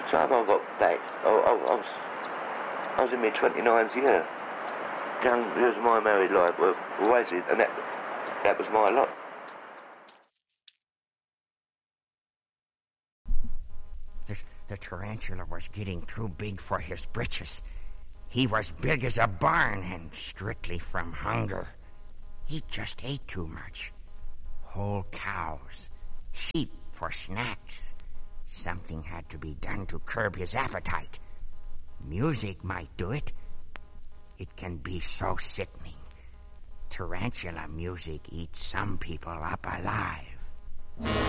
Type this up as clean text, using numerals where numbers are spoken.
the time I got back, I was in my 29th year. Young, it was my married life, and that was my lot. The tarantula was getting too big for his britches. He was big as a barn and strictly from hunger. He just ate too much. Whole cows, sheep for snacks. Something had to be done to curb his appetite. Music might do it. It can be so sickening. Tarantula music eats some people up alive.